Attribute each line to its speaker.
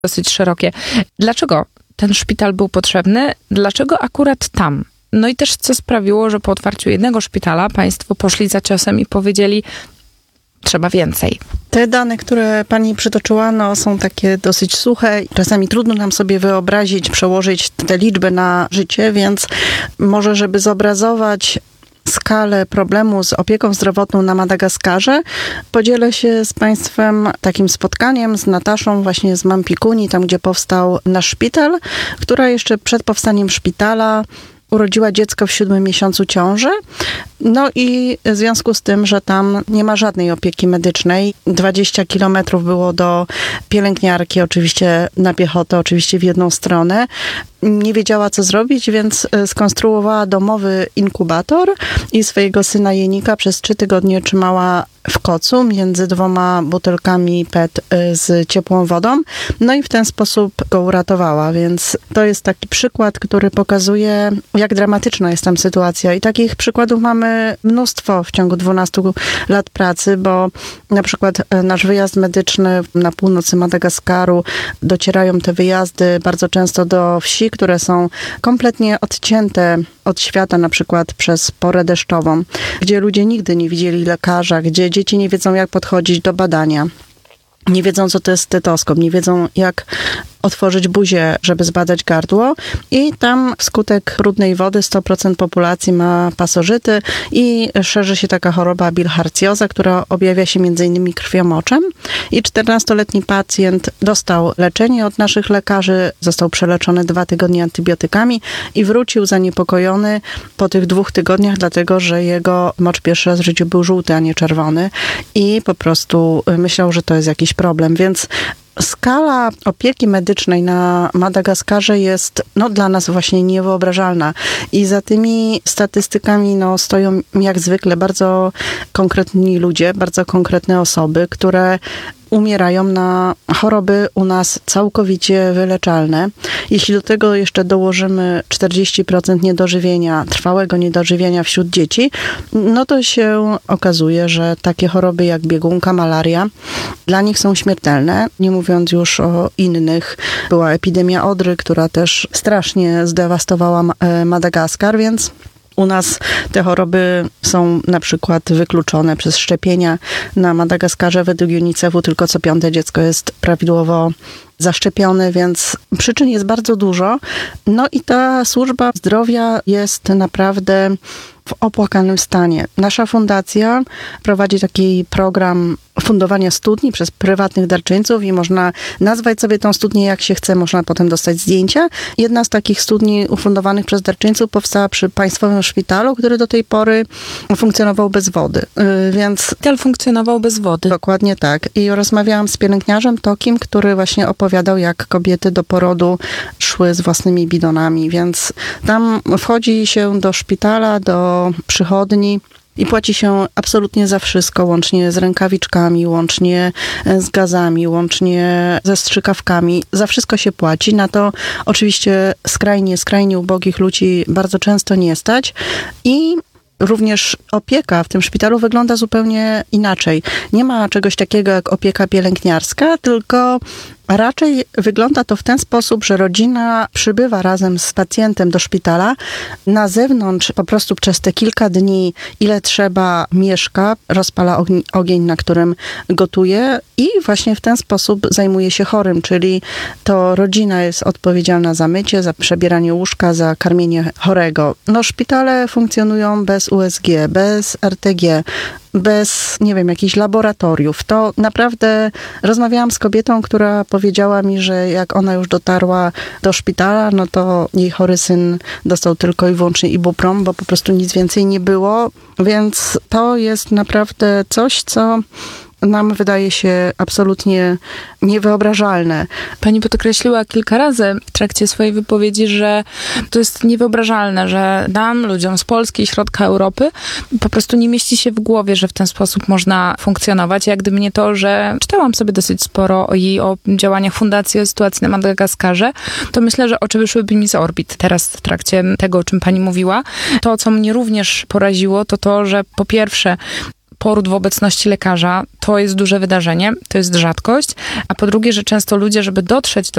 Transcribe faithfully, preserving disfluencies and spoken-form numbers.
Speaker 1: dosyć szerokie. Dlaczego ten szpital był potrzebny? Dlaczego akurat tam? No i też co sprawiło, że po otwarciu jednego szpitala państwo poszli za ciosem i powiedzieli, trzeba więcej.
Speaker 2: Te dane, które pani przytoczyła, no, są takie dosyć suche. Czasami trudno nam sobie wyobrazić, przełożyć te liczby na życie, więc może, żeby zobrazować skalę problemu z opieką zdrowotną na Madagaskarze, podzielę się z państwem takim spotkaniem z Nataszą właśnie z Mampikuni, tam gdzie powstał nasz szpital, która jeszcze przed powstaniem szpitala urodziła dziecko w siódmym miesiącu ciąży. No i w związku z tym, że tam nie ma żadnej opieki medycznej, dwadzieścia kilometrów było do pielęgniarki, oczywiście na piechotę, oczywiście w jedną stronę. Nie wiedziała, co zrobić, więc skonstruowała domowy inkubator i swojego syna Jenika przez trzy tygodnie trzymała w kocu między dwoma butelkami P E T z ciepłą wodą. No i w ten sposób go uratowała, więc to jest taki przykład, który pokazuje, jak dramatyczna jest tam sytuacja. I takich przykładów mamy mnóstwo w ciągu dwunastu lat pracy, bo na przykład nasz wyjazd medyczny na północy Madagaskaru, docierają te wyjazdy bardzo często do wsi, które są kompletnie odcięte od świata, na przykład przez porę deszczową, gdzie ludzie nigdy nie widzieli lekarza, gdzie dzieci nie wiedzą, jak podchodzić do badania. Nie wiedzą, co to jest stetoskop, nie wiedzą, jak otworzyć buzię, żeby zbadać gardło i tam wskutek brudnej wody sto procent populacji ma pasożyty i szerzy się taka choroba bilharcjoza, która objawia się między innymi krwiomoczem. I czternastoletni pacjent dostał leczenie od naszych lekarzy, został przeleczony dwa tygodnie antybiotykami i wrócił zaniepokojony po tych dwóch tygodniach, dlatego że jego mocz pierwszy raz w życiu był żółty, a nie czerwony i po prostu myślał, że to jest jakiś problem, więc skala opieki medycznej na Madagaskarze jest no, dla nas właśnie niewyobrażalna i za tymi statystykami no, stoją jak zwykle bardzo konkretni ludzie, bardzo konkretne osoby, które umierają na choroby u nas całkowicie wyleczalne. Jeśli do tego jeszcze dołożymy czterdzieści procent niedożywienia, trwałego niedożywienia wśród dzieci, no to się okazuje, że takie choroby jak biegunka, malaria dla nich są śmiertelne, nie mówiąc już o innych. Była epidemia odry, która też strasznie zdewastowała Madagaskar, więc u nas te choroby są na przykład wykluczone przez szczepienia. Na Madagaskarze według UNICEF-u tylko co piąte dziecko jest prawidłowo zaszczepione, więc przyczyn jest bardzo dużo. No i ta służba zdrowia jest naprawdę w opłakanym stanie. Nasza fundacja prowadzi taki program fundowania studni przez prywatnych darczyńców i można nazwać sobie tą studnię jak się chce, można potem dostać zdjęcia. Jedna z takich studni ufundowanych przez darczyńców powstała przy Państwowym Szpitalu, który do tej pory funkcjonował bez wody. Więc
Speaker 1: Szpital funkcjonował bez wody.
Speaker 2: Dokładnie tak. I rozmawiałam z pielęgniarzem Tokim, który właśnie opowiadał, jak kobiety do porodu szły z własnymi bidonami, więc tam wchodzi się do szpitala, do przychodni i płaci się absolutnie za wszystko, łącznie z rękawiczkami, łącznie z gazami, łącznie ze strzykawkami. Za wszystko się płaci. Na to oczywiście skrajnie, skrajnie ubogich ludzi bardzo często nie stać. I również opieka w tym szpitalu wygląda zupełnie inaczej. Nie ma czegoś takiego jak opieka pielęgniarska, tylko raczej wygląda to w ten sposób, że rodzina przybywa razem z pacjentem do szpitala. Na zewnątrz po prostu przez te kilka dni, ile trzeba, mieszka, rozpala ogień, ogień, na którym gotuje i właśnie w ten sposób zajmuje się chorym, czyli to rodzina jest odpowiedzialna za mycie, za przebieranie łóżka, za karmienie chorego. No szpitale funkcjonują bez U S G, bez R T G, bez, nie wiem, jakichś laboratoriów. To naprawdę rozmawiałam z kobietą, która powiedziała mi, że jak ona już dotarła do szpitala, no to jej chory syn dostał tylko i wyłącznie ibuprom, bo po prostu nic więcej nie było. Więc to jest naprawdę coś, co nam wydaje się absolutnie niewyobrażalne.
Speaker 1: Pani podkreśliła kilka razy w trakcie swojej wypowiedzi, że to jest niewyobrażalne, że nam, ludziom z Polski i środka Europy, po prostu nie mieści się w głowie, że w ten sposób można funkcjonować. Jak gdyby nie to, że czytałam sobie dosyć sporo o jej, o działaniach fundacji, o sytuacji na Madagaskarze, to myślę, że oczy wyszłyby mi z orbit teraz w trakcie tego, o czym pani mówiła. To, co mnie również poraziło, to to, że po pierwsze poród w obecności lekarza to jest duże wydarzenie, to jest rzadkość, a po drugie, że często ludzie, żeby dotrzeć do